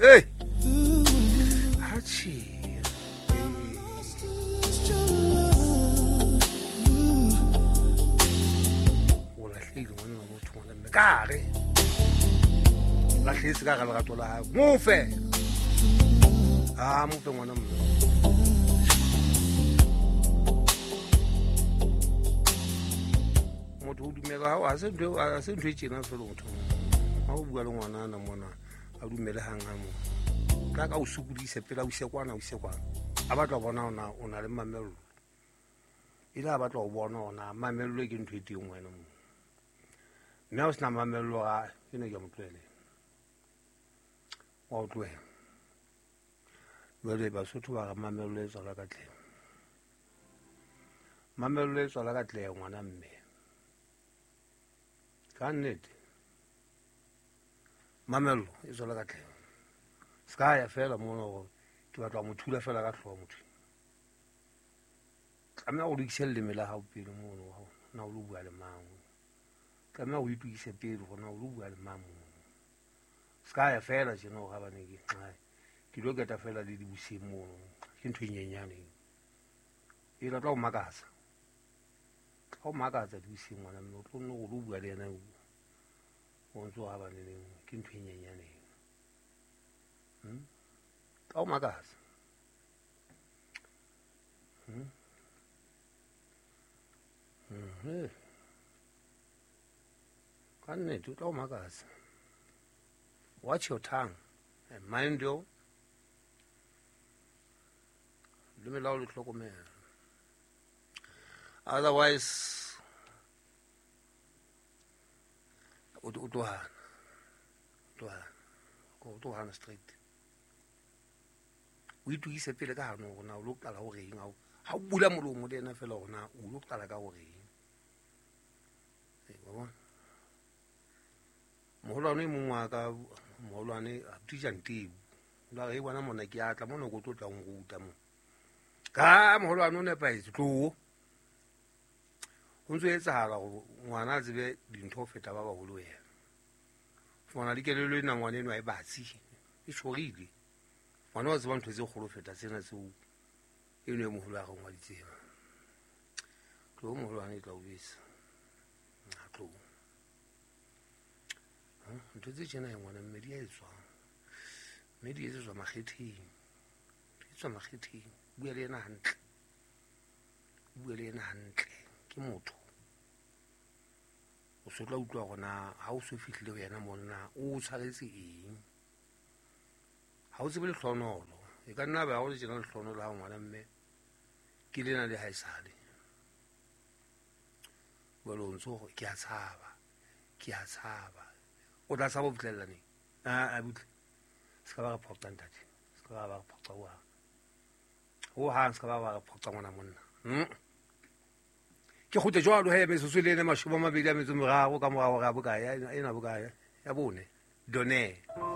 Hey, hachi. Ola hlile ngwana wa motho ngwana mme kare. La hlise ka ga lerato la hae. Mofe. Mofe ngwana mme. Motho o dumela ha se ntho e tjena fela motho. Ha o bua le ngwana na mona a dumele hang ha mo. Ka o sokodise pela o ise kwana a batla bona o na le mamello ile a batla o bona ona mamello ke ntho e teng wena mo mme o sna mamello ga ene ke motlwele wa utlwe bale ba sotho ba ga mamello e tsala ka tle mamello e tsala ka tle ngwana mme ka nnete mamello e tsala ka tle ska ya fela mono ke batla mo thula fela ka tlhogo motho tlamea go dikiselle mela ha o pele mono na o lo bua le mang tlamea go itukise pele go na o lo bua le mang ska ya fela jeno ga bane ke lo keta fela le dibusi mono ke ntho nyenyane e la tla o makatsa dibusi ngwana mme o tlo no go lo bua le yena o ntso ga bane ke ntho nyenyane Tau magas. Can't do tau magas. Watch your tongue and mind you. Let me loud clock man. Otherwise, Utuhan Street. We do is a pelagano now looked at our ring out. How would a mulu then a fellow now who looked at our ring? Molani Mumaga, Molani, Tijan tea. Like one among the Giata Mono go to town. Come, Holano Nepais, true. Unzo Sahara, one as a didn't talk it about Hulu. For a little and one in my batsy. It's so easy. One was one to the whole of it as soon as you know Muhula on what it's here. Clo Mulani always. Clo. To the China, one of medias. Medias is a mahiti. It's a mahiti. We're in a hunt. Kimoto. So low to our house of Italy and Amona, all Salesi. House will clone all. You can never original clone around one and me. Killing at the high side. Well, so Kiasava. Oh, that's how of Glenny. I would Scava Portant. Scava Portawa. Oh, Hans Scava Portawana. Ke go te jwa lo he me se le ne mashoma mabedi a metso morao ka morao ga bokaya ena bokaya ya bone donne